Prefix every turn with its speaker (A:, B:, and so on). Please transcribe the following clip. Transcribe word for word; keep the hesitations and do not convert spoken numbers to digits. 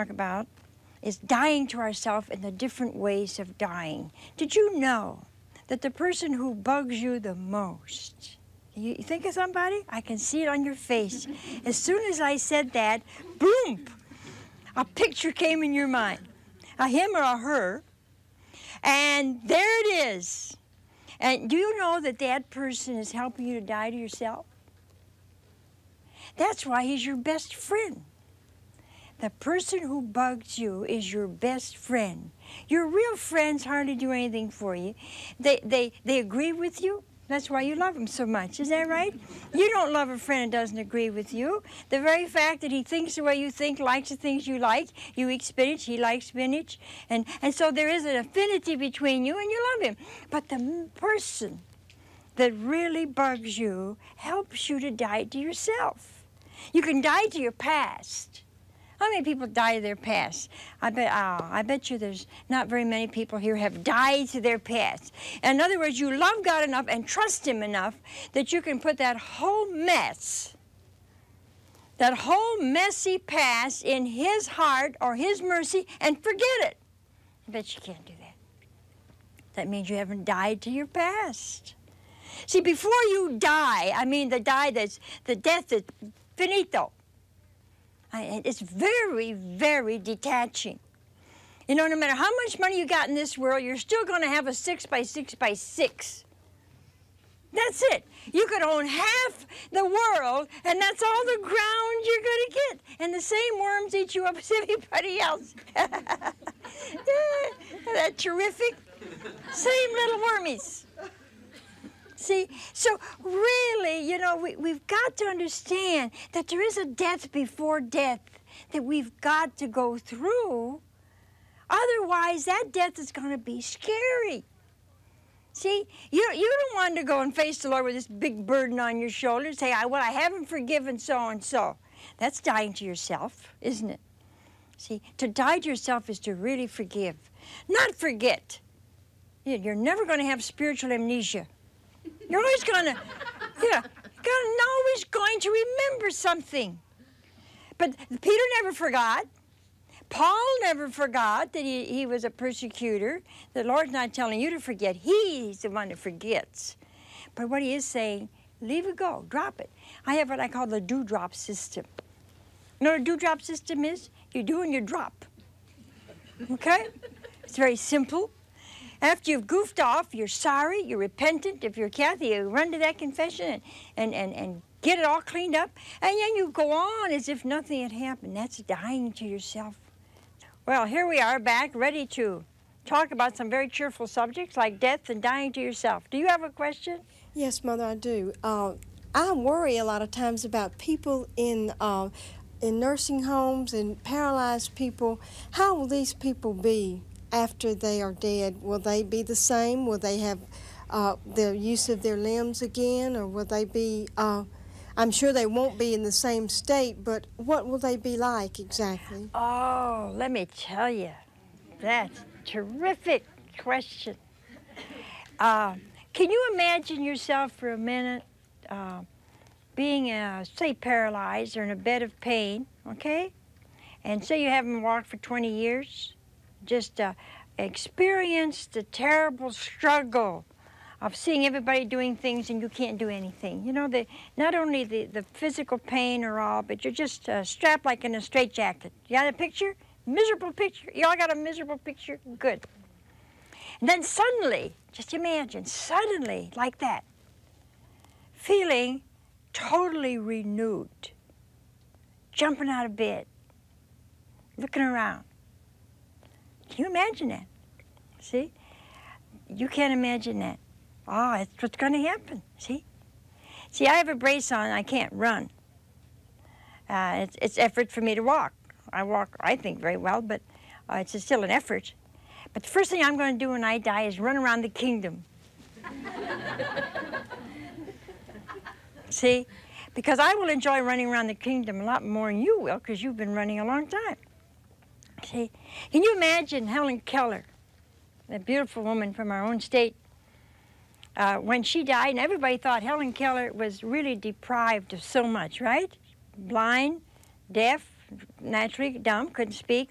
A: talk about is dying to ourselves and the different ways of dying. Did you know that the person who bugs you the most, you think of somebody? I can see it on your face. As soon as I said that, boom, a picture came in your mind, a him or a her, and there it is. And do you know that that person is helping you to die to yourself? That's why he's your best friend. The person who bugs you is your best friend. Your real friends hardly do anything for you. They, they, they agree with you. That's why you love them so much. Is that right? You don't love a friend that doesn't agree with you. The very fact that he thinks the way you think, likes the things you like, you eat spinach, he likes spinach, and, and so there is an affinity between you and you love him. But the person that really bugs you helps you to die to yourself. You can die to your past. How many people die to their past? I bet, oh, I bet you there's not very many people here have died to their past. In other words, you love God enough and trust Him enough that you can put that whole mess, that whole messy past in His heart or His mercy and forget it. I bet you can't do that. That means you haven't died to your past. See, before you die, I mean the die that's, the death that's finito. I, it's very, very detaching. You know, no matter how much money you got in this world, you're still going to have a six by six by six. That's it. You could own half the world, and that's all the ground you're going to get. And the same worms eat you up as everybody else. Isn't that terrific? Same little wormies. See, so really, you know, we, we've got to understand that there is a death before death that we've got to go through. Otherwise, that death is going to be scary. See, you, you don't want to go and face the Lord with this big burden on your shoulders, say, I, well, I haven't forgiven so-and-so. That's dying to yourself, isn't it? See, to die to yourself is to really forgive, not forget. You're never going to have spiritual amnesia. You're always going to, you know, you're always going to remember something. But Peter never forgot. Paul never forgot that he, he was a persecutor. The Lord's not telling you to forget. He's the one that forgets. But what he is saying, leave it go, drop it. I have what I call the dewdrop system. You know what a dewdrop system is? You do and you drop. Okay? It's very simple. After you've goofed off, you're sorry, you're repentant. If you're Kathy, you run to that confession and, and, and, and get it all cleaned up. And then you go on as if nothing had happened. That's dying to yourself. Well, here we are back, ready to talk about some very cheerful subjects like death and dying to yourself. Do you have a question?
B: Yes, Mother, I do. Uh, I worry a lot of times about people in, uh, in nursing homes and paralyzed people. How will these people be after they are dead? Will they be the same? Will they have uh, the use of their limbs again? Or will they be, uh, I'm sure they won't be in the same state, but what will they be like exactly?
A: Oh, let me tell you, that's a terrific question. Uh, can you imagine yourself for a minute uh, being, uh, say, paralyzed or in a bed of pain, okay? And say you haven't walked for twenty years. Just uh, experience the terrible struggle of seeing everybody doing things and you can't do anything. You know, the, not only the, the physical pain or all, but you're just uh, strapped like in a straitjacket. You got a picture? Miserable picture? You all got a miserable picture? Good. And then suddenly, just imagine, suddenly, like that, feeling totally renewed, jumping out of bed, looking around. Can you imagine that? See? You can't imagine that. Oh, it's what's going to happen, see? See, I have a brace on, I can't run. Uh, it's, it's effort for me to walk. I walk, I think, very well, but uh, it's still an effort. But the first thing I'm going to do when I die is run around the kingdom. See? Because I will enjoy running around the kingdom a lot more than you will, because you've been running a long time. See, can you imagine Helen Keller, the beautiful woman from our own state, uh, when she died, and everybody thought Helen Keller was really deprived of so much, right? Blind, deaf, naturally dumb, couldn't speak,